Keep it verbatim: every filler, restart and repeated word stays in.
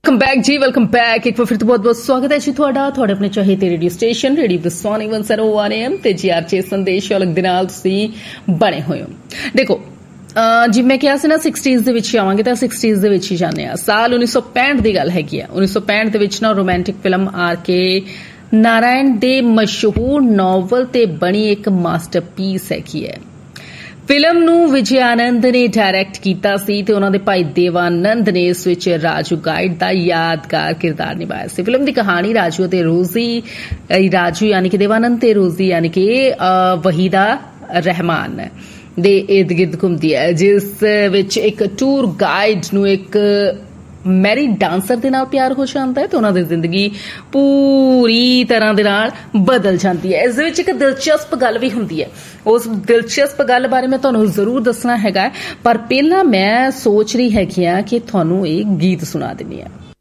Welcome back जी welcome back एक बार फिर तो बहुत बहुत स्वागत है जी ਤੁਹਾਡਾ ਤੁਹਾਡੇ ਆਪਣੇ ਚਾਹੀਦੇ radio station radio ਬਸਵਾਨੀ one oh one A M ਤੇ ਜੀ ਆਰ ਜੇ ਸੰਦੇਸ਼ ਵਾਲਕ ਦੇ ਨਾਲ ਤੁਸੀਂ ਬਣੇ ਹੋਏ ਹੋ। ਦੇਖੋ ਜਿਵੇਂ ਮੈਂ ਕਿਹਾ ਸੀ ਨਾ ਸਿਕਸਟੀਜ਼ ਦੇ ਵਿੱਚ ਆਵਾਂਗੇ ਤਾਂ ਸਿਕਸਟੀਜ਼ ਦੇ ਵਿੱਚ ਹੀ ਜਾਂਦੇ ਆ। ਸਾਲ ਉੱਨੀ ਸੌ ਪੈਂਹਠ ਦੀ ਗੱਲ ਹੈਗੀ ਆ। ਉੱਨੀ ਸੌ ਪੈਂਹਠ ਦੇ ਵਿੱਚ ਨਾ romantic film R K Narayan ਦੇ ਮਸ਼ਹੂਰ ਨੋਵਲ ਤੇ ਬਣੀ ਇੱਕ ਮਾਸਟਰਪੀਸ ਹੈਗੀ ਹੈ। ਫਿਲਮ ਨੂੰ ਵਿਜੇ ਆਨੰਦ ਨੇ ਡਾਇਰੈਕਟ ਕੀਤਾ ਸੀ ਤੇ ਉਹਨਾਂ ਦੇ ਭਾਈ ਦੇਵਾਨੰਦ ਨੇ ਇਸ ਵਿੱਚ ਰਾਜੂ ਗਾਈਡ ਦਾ ਯਾਦਗਾਰ ਕਿਰਦਾਰ ਨਿਭਾਇਆ ਸੀ। ਫਿਲਮ ਦੀ ਕਹਾਣੀ ਰਾਜੂ ਅਤੇ ਰੋਜ਼ੀ ਰਾਜੂ ਯਾਨੀ ਕਿ ਦੇਵਾਨੰਦ ਤੇ ਰੋਜ਼ੀ ਯਾਨੀ ਕਿ ਵਹੀਦਾ ਰਹਿਮਾਨ ਦੇ ਇਰਦ ਗਿਰਦ ਘੁੰਮਦੀ ਹੈ, ਜਿਸ ਵਿੱਚ ਇੱਕ ਟੂਰ ਗਾਈਡ ਨੂੰ ਇੱਕ ਮੈਰਿਡ ਡਾਂਸਰ ਦੇ ਨਾਲ ਪਿਆਰ ਹੋ ਜਾਂਦਾ ਹੈ ਤੇ ਉਹਨਾਂ ਦੀ ਜ਼ਿੰਦਗੀ ਪੂਰੀ ਤਰ੍ਹਾਂ ਦੇ ਨਾਲ ਬਦਲ ਜਾਂਦੀ ਹੈ। ਇਸ ਦੇ ਵਿੱਚ ਇੱਕ ਦਿਲਚਸਪ ਗੱਲ ਵੀ ਹੁੰਦੀ ਹੈ। ਉਸ ਦਿਲਚਸਪ ਗੱਲ ਬਾਰੇ ਮੈਂ ਤੁਹਾਨੂੰ ਜ਼ਰੂਰ ਦੱਸਣਾ ਹੈਗਾ, ਪਰ ਪਹਿਲਾਂ ਮੈਂ ਸੋਚ ਰਹੀ ਹੈਗੀ ਆ ਕਿ ਤੁਹਾਨੂੰ ਇਹ ਗੀਤ ਸੁਣਾ ਦਿੰਦੀ ਹਾਂ।